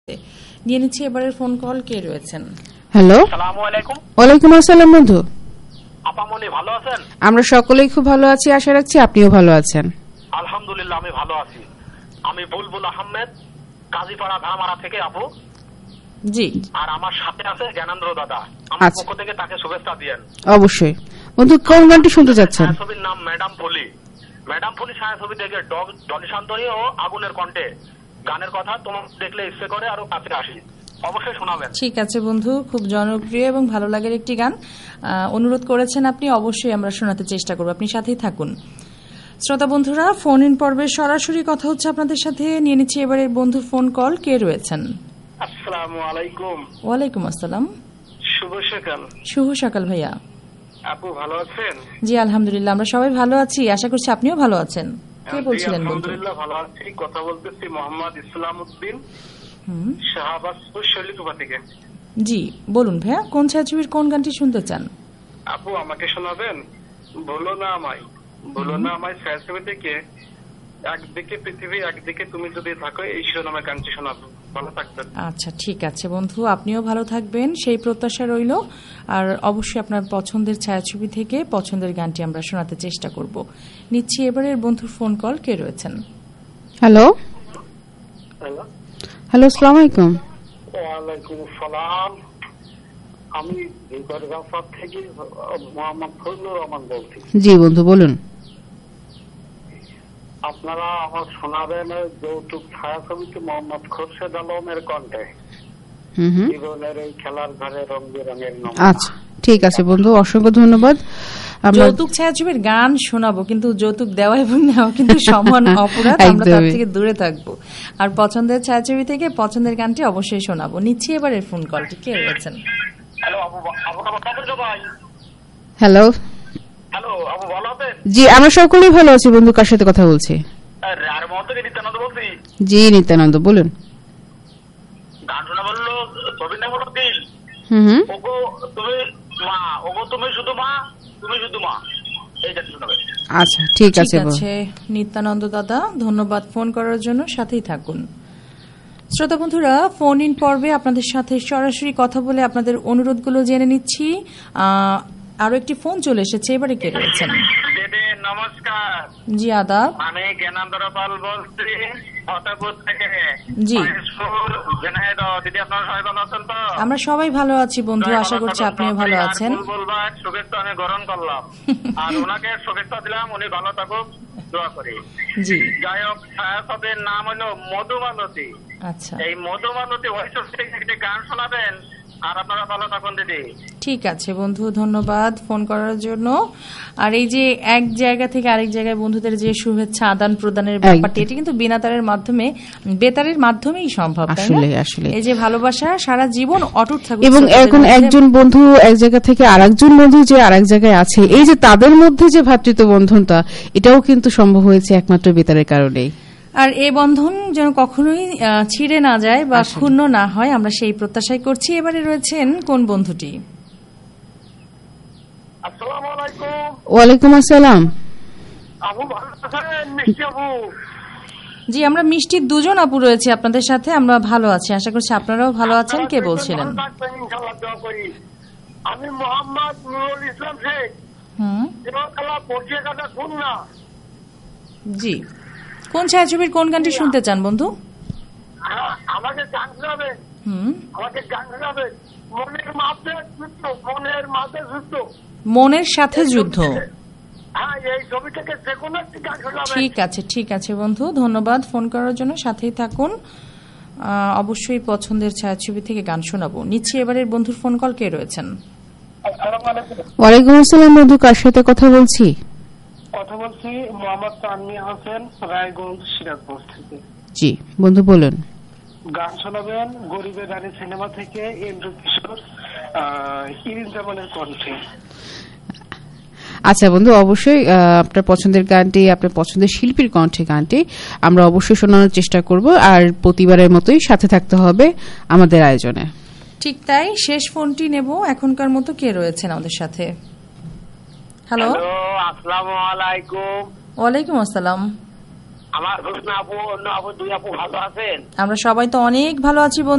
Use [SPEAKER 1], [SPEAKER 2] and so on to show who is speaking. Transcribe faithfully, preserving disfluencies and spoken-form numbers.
[SPEAKER 1] নিয়ে নিচ্ছি এবারের ফোন কল। কে রয়েছেন?
[SPEAKER 2] হ্যালো,
[SPEAKER 3] আসসালামু আলাইকুম।
[SPEAKER 2] ওয়ালাইকুম আসসালাম বন্ধু।
[SPEAKER 3] আপামনি ভালো আছেন?
[SPEAKER 2] আমরা সকলেই খুব ভালো আছি, আশা রাখছি আপনিও ভালো আছেন।
[SPEAKER 3] আলহামদুলিল্লাহ আমি ভালো আছি। আমি বুলবুল আহমেদ, কাজীপাড়া ধামারা থেকে আপু।
[SPEAKER 1] জি।
[SPEAKER 3] আর আমার সাথে আছে জ্ঞানেন্দ্র দাদা। আমার পক্ষ থেকে তাকে শুভেচ্ছা দিয়েন।
[SPEAKER 2] অবশ্যই বন্ধু, কোন গানটি শুনতে যাচ্ছেন?
[SPEAKER 3] ছবির নাম ম্যাডাম ফুলি। ম্যাডাম ফুলি ছায়াছবি থেকে ডলি শান্তনী ও আগুনের কণ্ঠে গানের কথা তোমার দেখলে ইচ্ছে করে আরো কাছে আসি। অবশ্যই শোনাবেন।
[SPEAKER 1] ঠিক আছে বন্ধু, খুব জনপ্রিয় এবং ভালো লাগার একটি গান অনুরোধ করেছেন আপনি, অবশ্যই আমরা শোনাতে চেষ্টা করব। আপনি সাথেই থাকুন। শ্রোতা বন্ধুরা, ফোন ইন পর্বে সরাসরি কথা হচ্ছে আপনাদের সাথে। নিয়ে নিচ্ছি এবারের বন্ধুর ফোন কল। কে রয়েছেন?
[SPEAKER 3] আসসালামু আলাইকুম।
[SPEAKER 1] ওয়ালাইকুম আসসালাম।
[SPEAKER 3] শুভ সকাল।
[SPEAKER 1] শুভ সকাল ভাইয়া।
[SPEAKER 3] আপু ভালো আছেন?
[SPEAKER 1] জি আলহামদুলিল্লাহ, আমরা সবাই ভালো আছি, আশা করছি আপনিও ভালো আছেন। কে বলছিলেন বন্ধু?
[SPEAKER 3] আলহামদুলিল্লাহ ভালো আছি। কথা বলতেছি মোহাম্মদ ইসলাম উদ্দিন, শাহবাজপুর শৈলকুপা থেকে।
[SPEAKER 1] জি বলুন ভাইয়া, কোন ছায়াছবির কোন গানটি শুনতে চান?
[SPEAKER 3] আপু আমাকে শোনাবেন বলো না আমায়। বলো না আমায় ছায়াছবি থেকে একদিকে পৃথিবী একদিকে তুমি যদি থাকো, এই শিরোনামে গানটি শোনাবো। ভালো থাকবেন। আচ্ছা
[SPEAKER 1] ঠিক আছে বন্ধু, আপনিও ভালো থাকবেন সেই প্রত্যাশা রইল। আর অবশ্যই আপনার পছন্দের ছায়াছবি থেকে পছন্দের গানটি আমরা শোনাতে চেষ্টা করব। নিচ্ছি এবারের বন্ধুর ফোন কল। কে রয়েছেন?
[SPEAKER 2] হ্যালো
[SPEAKER 3] হ্যালো
[SPEAKER 2] হ্যালো আসসালামু আলাইকুম।
[SPEAKER 3] ওয়ালাইকুম আসসালাম। আমি গাছার থেকে মোহাম্মদ ফজলুর রহমান বলছি।
[SPEAKER 2] জি বন্ধু বলুন।
[SPEAKER 3] আপনারা আমার শোনাবেন যৌতুক ছায়াছবিতে মোহাম্মদ খোরশেদ আলমের কণ্ঠে জীবনের এই খেলার ঘরে রং বেরঙের নাম।
[SPEAKER 2] আচ্ছা ঠিক আছে বন্ধু, অসংখ্য ধন্যবাদ।
[SPEAKER 1] যৌতুক ছায়াছবির গান শোনাবো, কিন্তু যৌতুক দেওয়া এবং নেওয়া কিন্তু সমান অপরাধ, আমরা তার থেকে দূরে থাকবো। আর পছন্দের ছায়াছবি থেকে পছন্দের গানটি অবশ্যই শোনাবো। নিচ্ছি এবারের ফোন কলটি। কে রয়েছেন?
[SPEAKER 2] হ্যালো
[SPEAKER 3] হ্যালো আপু ভালো আছেন?
[SPEAKER 2] জি আমরা সকলেই ভালো আছি বন্ধু। কার সাথে কথা বলছি?
[SPEAKER 3] নিত্যানন্দ বলছি।
[SPEAKER 2] জি নিত্যানন্দ বলুন।
[SPEAKER 3] গান শোনা বললো ছবির নাম হলো দিল।
[SPEAKER 2] হুম হুম।
[SPEAKER 3] ওগো তুমি মা, ওগো তুমি শুধু মা, তুমি শুধু মা, এই গান শোনাবে।
[SPEAKER 2] আচ্ছা ঠিক আছে
[SPEAKER 1] নিত্যানন্দ দাদা, ধন্যবাদ ফোন করার জন্য। সাথেই থাকুন। শ্রোতা বন্ধুরা, ফোন ইন পর্বে আপনাদের সাথে সরাসরি কথা বলে আপনাদের অনুরোধগুলো জেনে নিচ্ছি। আরো একটি ফোন চলে এসেছে। এবারে কে রয়েছেন?
[SPEAKER 3] নমস্কার।
[SPEAKER 1] জি আদাব।
[SPEAKER 3] আমি জ্ঞানেন্দ্র পাল বলছি ফতেপুর থেকে।
[SPEAKER 1] জি
[SPEAKER 3] দিদি, আপনারা সবাই ভালো আছেন তো?
[SPEAKER 1] আমরা সবাই ভালো আছি বন্ধু, আশা করছি আপনিও ভালো আছেন।
[SPEAKER 3] শুভেচ্ছা আমি গ্রহণ করলাম আর ওনাকে শুভেচ্ছা দিলাম, উনি ভালো থাকুক দোয়া করি।
[SPEAKER 1] জি।
[SPEAKER 3] যাই হোক, ছায়াছবির নাম হলো মধুমালতী।
[SPEAKER 1] আচ্ছা,
[SPEAKER 3] এই মধুমালতী ওইসব থেকে একটি গান শোনাবেন আর আপনারা ভালো থাকুন দিদি।
[SPEAKER 1] ঠিক আছে বন্ধু, ধন্যবাদ ফোন করার জন্য। আর এই যে এক জায়গা থেকে আরেক জায়গায় বন্ধুদের যে শুভেচ্ছা আদান প্রদানের ব্যাপারটি, এটি কিন্তু বিনাতারের মাধ্যমে বেতারের মাধ্যমেই সম্ভব।
[SPEAKER 2] আসলে আসলে
[SPEAKER 1] এই যে ভালোবাসা সারা জীবন অটুট থাকবে।
[SPEAKER 2] এবং এখন একজন বন্ধু এক জায়গা থেকে আরেকজন বন্ধু যে আরেক জায়গায় আছে, এই যে তাদের মধ্যে যে ভ্রাতৃত্ব বন্ধনটা, এটাও কিন্তু সম্ভব হয়েছে একমাত্র বেতারের কারণেই।
[SPEAKER 1] আর এই বন্ধন যেন কখনোই ছিঁড়ে না যায় বা ক্ষুণ্ণ না হয়, আমরা সেই প্রত্যাশাই করছি। এবারে রয়েছেন কোন বন্ধুটি?
[SPEAKER 3] আসসালামু আলাইকুম।
[SPEAKER 2] ওয়ালাইকুম আসসালাম।
[SPEAKER 3] আপু ভালো আছেন? মিষ্টি আপু।
[SPEAKER 1] জি আমরা মিষ্টির দুজন আপু রয়েছে আপনাদের সাথে, আমরা ভালো আছি, আশা করছি আপনারাও ভালো আছেন। কে বলছিলেন?
[SPEAKER 3] আমি মোহাম্মদ নুরুল ইসলাম শেখ।
[SPEAKER 1] হুম।
[SPEAKER 3] খুলনা।
[SPEAKER 1] জি, কোন ছায়াছবির কোন গানটি শুনতে চান বন্ধু?
[SPEAKER 3] আমাকে গান শোনাবেন।
[SPEAKER 1] হুম।
[SPEAKER 3] আমাকে গান শোনাবেন মনের মাঝে যুদ্ধ, মনের মাঝে যুদ্ধ,
[SPEAKER 1] মনের সাথে যুদ্ধ।
[SPEAKER 3] হ্যাঁ, এই ছবি থেকে যে কোনো একটি গান শোনাবেন।
[SPEAKER 1] ঠিক আছে ঠিক আছে বন্ধু, ধন্যবাদ ফোন করার জন্য। সাথেই থাকুন, অবশ্যই পছন্দের ছায়াছবি থেকে গান শোনাবো। নিচ্ছি এবারের বন্ধুর ফোন কল। কে রয়েছেন?
[SPEAKER 2] ওয়ালাইকুম আসসালাম বন্ধু, কার সাথে কথা বলছি?
[SPEAKER 3] কথা বলছি মোহাম্মদ তানভীর হোসেন, রায়গঞ্জ, সিরাজগঞ্জ থেকে।
[SPEAKER 2] জি বন্ধু বলুন।
[SPEAKER 3] গান শোনাবেন গরিবের রানী সিনেমা থেকে ইন্দ্র কিশোর, ইরিন জামানের কণ্ঠে।
[SPEAKER 2] আচ্ছা বন্ধু, অবশ্যই আপনার পছন্দের গানটি, আপনার পছন্দের শিল্পীর কণ্ঠে গানটি আমরা অবশ্যই শোনানোর চেষ্টা করব। আর প্রতিবারের মতোই সাথে থাকতে হবে আমাদের আয়োজনে।
[SPEAKER 1] ঠিক তাই, শেষ ফোনটি নেব এখনকার মতো। কে রয়েছেন আমাদের সাথে? হ্যালো,
[SPEAKER 3] আসসালামু আলাইকুম।
[SPEAKER 1] ওয়ালাইকুম আসসালাম।
[SPEAKER 3] আমার আপু, অন্য আপু, দুই আপু ভালো আছেন?
[SPEAKER 1] আমরা সবাই তো অনেক ভালো আছি।